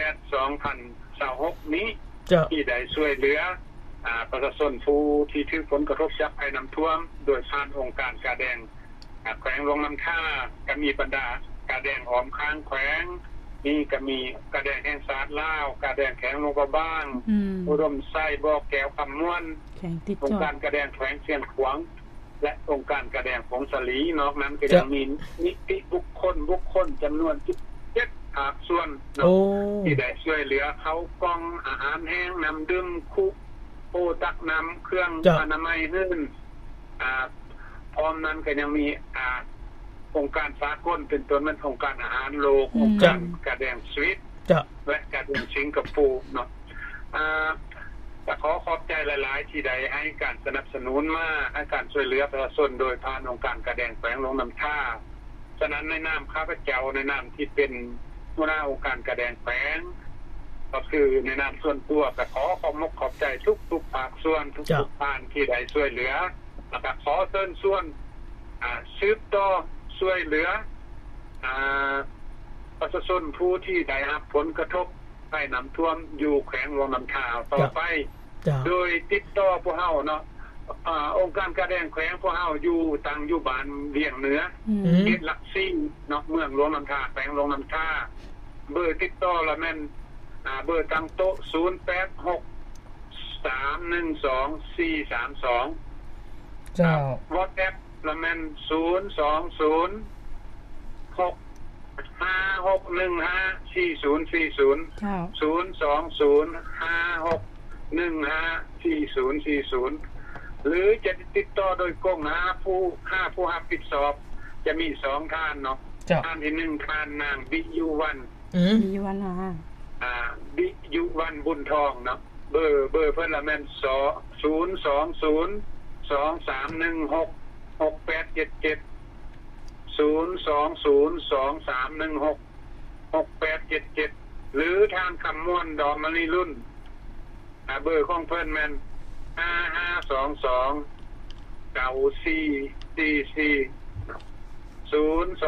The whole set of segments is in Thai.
8/2026นี้ที่ได้ช่วยเหลือประชาชนผู้ที่ถูกผลกระทบจากภัยน้ำท่วมโดยผ่านองค์การกาแดงแขวงลงน้ำท่าก็มีบรรดากาแดงหอมค้างแขวงนี่ก็มีกาแดงแห่งสาดลาวกาแดงแข็งลงกระบ้างอุดมไส้บ่อแก้วคำม่วนองค์การกาแดงแขวงเชียงขวางและองค์การกาแดงผงสลีนอกนั้นก็ยังมีนิติบุคคลจำนวน7ภาคส่วนที่ได้ช่วยเหลือเขากล่องอาหารแห้งน้ำดื่มคุกโอตักน้ำเครื่องอนามัยนื่นพร้อมนั้นก็ยังมีองค์การสากลเป็นต้นมันองค์การอาหารโลกองค์การกาแดงสวิตและกาแดงสิงคโปร์เนาะแต่ขอบใจหลายๆที่ได้ให้การสนับสนุนมาให้การช่วยเหลือประชาชนโดยผ่านองค์การกาแดงแขวงลงน้ำท่าฉะนั้นในนามข้าพเจ้าในนามที่เป็นหัวหน้าองค์การกาแดงแขวงก็คือในนามส่วนตัวก็ขอบมกขอบใจทุกภาคส่วนทุกๆท่านที่ได้ช่วยเหลือแล้วก็ขอเชิญชวนสืบต่อช่วยเหลือประชาชนผู้ที่ได้รับผลกระทบภัยน้ำท่วมอยู่แขวงลงน้ำท่าต่อไปโดยติดต่อพวกเฮาเนาะองค์การกาแดงแขวงพวกเฮาอยู่ตั้งอยู่บ้านเวียงเหนือเขตหลักซิ่งเนาะเมืองลงน้ำท่าแขวงลงน้ำท่าเบอร์ติดต่อละแม่นเบอร์ตั้งโต๊ะ0863124432 เจ้า WhatsApp ละแม่น0205615604040 หรือจะติดต่อโดยกงผู้รับผิดชอบจะมี2ท่านเนาะท่านที่1ท่านนางบิยุวันบิยุวันบุญทองเนาะเบอร์เพิ่นละแม่น02023166877 02023166877หรือทางคำม่วนดอมะลิรุ่นเบอร์ของเพิ่นแม่น55229444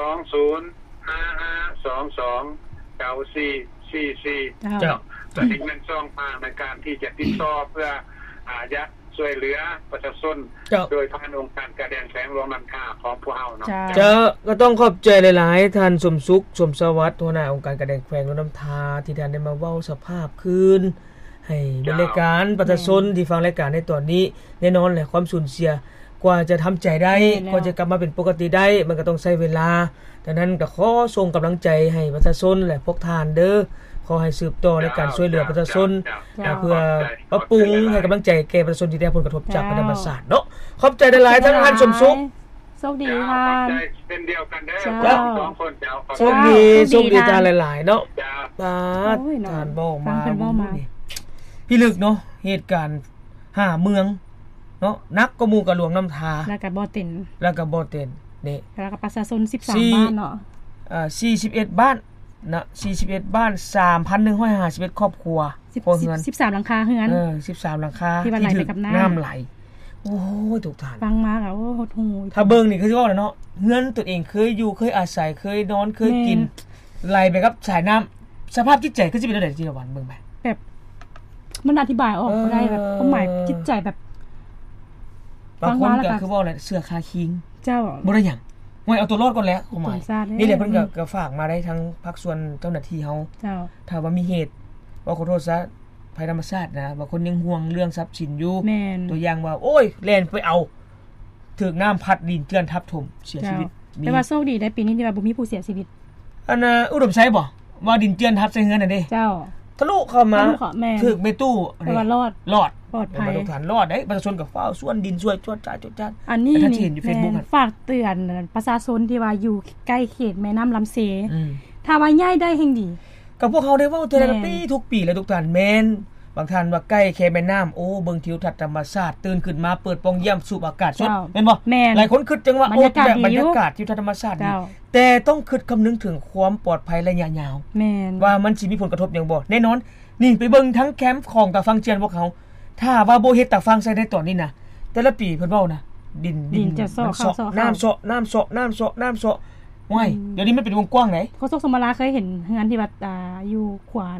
02055229444เจ้าสิ่งนั้นช่องทางในการที่จะติดต่อเพื่อจะช่วยเหลือประชาชนโดยผ่านองค์การกาแดงแขวงลงน้ำท่าของพวกเฮาเนาะก็ต้องขอบใจหลายๆท่านสมสุขสมสวัสดิ์หัวหน้าองค์การกาแดงแขวงลงน้ำท่าที่ท่านได้มาเว้าสภาพคืนให้บริการประชาชนที่ฟังรายการในตอนนี้แน่นอนแหละความสูญเสียกว่าจะทำใจได้กว่าจะกลับมาเป็นปกติได้มันก็ต้องใช้เวลาดังนั้นก็ขอส่งกำลังใจให้ประชาชนและพวกท่านเด้อขอให้สืบต่อในการช่วยเหลือประชาชนเพื่อปรับปรุงให้กำลังใจแก่ประชาชนที่ได้ผลกระทบจากภัยธรรมชาติเนาะขอบใจหลายๆท่านสมสุขโชคดีค่ะเป็นเดียวกันเด้อ2คนเจ้าโชคดีจ้าหลายๆเนาะท่านบอกมาพี่ลึกเนาะเหตุการณ์5เมืองเนาะนักก็หมู่กับหลวงน้ำทาแล้วก็บ่เต็นนี่แล้วก็ประชาชน13บ้านเนาะ 41บ้านนะ41บ้าน 3,151 ครอบครัว 13หลังคาเฮือน 13หลังคาที่ไหลไปกับน้ำไหลโอ้ยทุกท่านฟังมาแล้วโหดหูถ้าเบิ่งนี่คือสิว่าเนาะเฮือนตัวเองเคยอยู่เคยอาศัยเคยนอนเคยกินไหลไปกับสายน้ำสภาพจิตใจคือสิเป็นจังได๋จิตวันเบิ่งไปแบบมันอธิบายออกบ่ได้แบบความหมายจิตใจแบบบางคนก็คือว่าอะไรเสื้อคาคิงเจ้าบ่ได้หยังไม่เอาตัวรอดก่อนแล้วความหมายนี่แหละเพิ่นก็ฝากมาได้ทั้งภาคส่วนเจ้าหน้าที่เฮาเจ้าถ้าว่ามีเหตุว่าขอโทษซะภัยธรรมชาตินะบางคนยังห่วงเรื่องทรัพย์สินอยู่ตัวอย่างว่าโอ้ยแล่นไปเอาถึกน้ำพัดดินเจือนทับถมเสียชีวิตแต่ว่าโชคดีได้ปีนี้ที่ว่าบ่มีผู้เสียชีวิตอันน่ะอุดมไสบ่ว่าดินเจือนทับใส่เฮือนน่ะเด้เจ้าทะลุเข้ามาถึกไปตู้แต่ว่ารอดปลอดภัยทุกท่านรอดได้ประชาชนก็เฝ้าส่วนดินช่วยจวดจ้าอันนี้นี่เห็นอยู่ Facebook ฝากเตือนประชาชนที่ว่าอยู่ใกล้เขตแม่น้ำลำเสถ้าว่าย้ายได้แห่งดีก็พวกเขาได้เว้าเทื่อละปีทุกปีแล้วทุกท่านแม่นบางท่านว่าใกล้แค่แม่น้ำโอ้เบิ่งทิวทัศน์ธรรมชาติตื่นขึ้นมาเปิดปองเยี่ยมสูบอากาศสดแม่นบ่หลายคนคิดจังว่าโอ้แบบบรรยากาศทิวทัศน์ธรรมชาติดีแต่ต้องคิดคำนึงถึงความปลอดภัยระยะยาวแม่นว่ามันสิมีผลกระทบหยังบ่แน่นอนนี่ไปเบิ่งทั้งแคมป์ของตาฟังเจียนพวกเขาถ้าว่าบ่เฮ็ดตาฟังใส่ได้ตอนนี้นะแต่ละปีเพิ่นเว้านะดินจะเซาะน้ำเซาะว้ายเดี๋ยวนี้มันเป็นวงกว้างไหนโคศกสมราเคยเห็นเฮือนที่ว่าอยู่ขวา